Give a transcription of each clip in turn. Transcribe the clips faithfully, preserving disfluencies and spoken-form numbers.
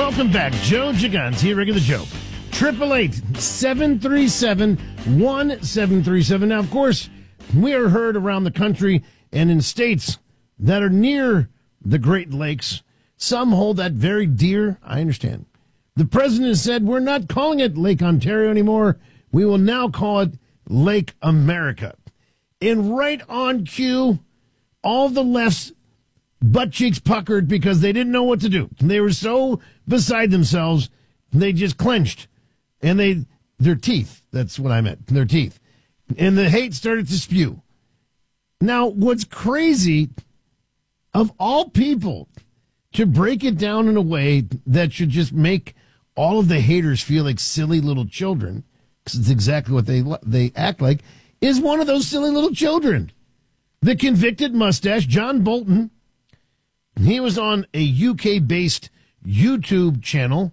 Welcome back. Joe Gigante here, regular Joe. triple eight, seven three seven, one seven three seven. Now, of course, we are heard around the country and in states that are near the Great Lakes. Some hold that very dear. I understand. The president said, we're not calling it Lake Ontario anymore. We will now call it Lake America. And right on cue, all the left's butt cheeks puckered because they didn't know what to do. They were so beside themselves, they just clenched. And they, their teeth, that's what I meant, their teeth. And the hate started to spew. Now, what's crazy, of all people, to break it down in a way that should just make all of the haters feel like silly little children, because it's exactly what they they act like, is one of those silly little children. The convicted mustache, John Bolton, he was on a U K-based YouTube channel.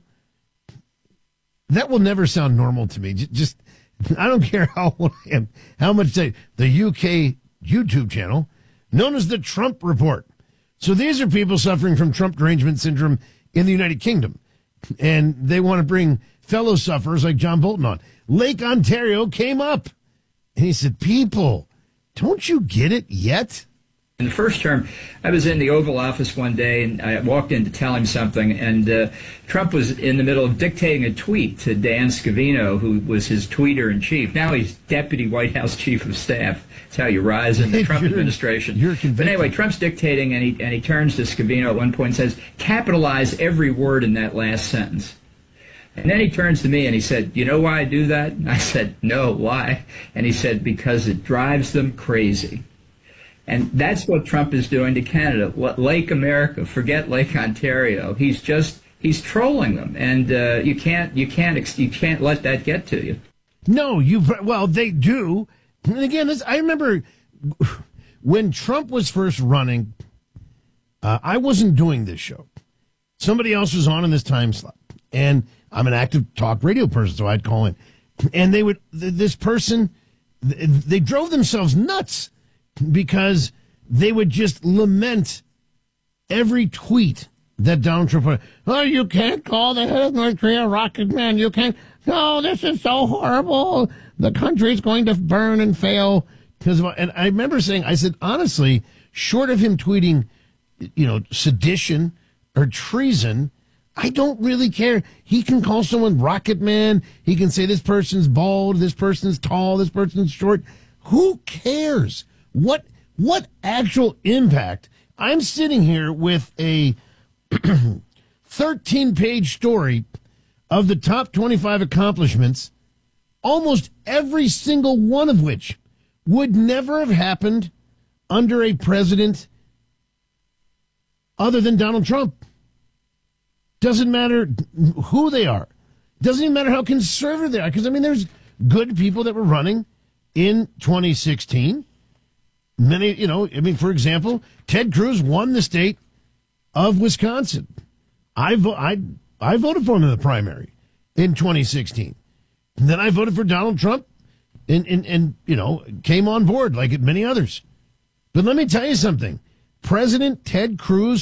That will never sound normal to me. Just, I don't care how old I am, how much they, the U K YouTube channel, known as the Trump Report. So these are people suffering from Trump derangement syndrome in the United Kingdom. And they want to bring fellow sufferers like John Bolton on. Lake Ontario came up. And he said, people, don't you get it yet? In the first term, I was in the Oval Office one day, and I walked in to tell him something, and uh, Trump was in the middle of dictating a tweet to Dan Scavino, who was his tweeter-in-chief. Now he's Deputy White House Chief of Staff. That's how you rise in the Trump you're, administration. You're but anyway, Trump's dictating, and he, and he turns to Scavino at one point and says, capitalize every word in that last sentence. And then he turns to me and he said, you know why I do that? And I said, no, why? And he said, because it drives them crazy. And that's what Trump is doing to Canada. Lake America, forget Lake Ontario. He's just, he's trolling them. And uh, you can't, you can't, you can't let that get to you. No, you, well, they do. And again, this, I remember when Trump was first running, uh, I wasn't doing this show. Somebody else was on in this time slot. And I'm an active talk radio person, so I'd call in. And they would, this person, they drove themselves nuts because they would just lament every tweet that Donald Trump put. Oh, you can't call the head of North Korea Rocket Man. You can't. No, this is so horrible. The country's going to burn and fail. Because of, and I remember saying, I said, honestly, short of him tweeting, you know, sedition or treason, I don't really care. He can call someone Rocket Man. He can say this person's bald, this person's tall, this person's short. Who cares? What what actual impact? I'm sitting here with a thirteen-page story of the top twenty-five accomplishments, almost every single one of which would never have happened under a president other than Donald Trump. Doesn't matter who they are. Doesn't even matter how conservative they are. Because, I mean, there's good people that were running in twenty sixteen. Many, you know, I mean, for example, Ted Cruz won the state of Wisconsin. I, vo- I, I voted for him in the primary in twenty sixteen. And then I voted for Donald Trump and, and, and, you know, came on board like many others. But let me tell you something. President Ted Cruz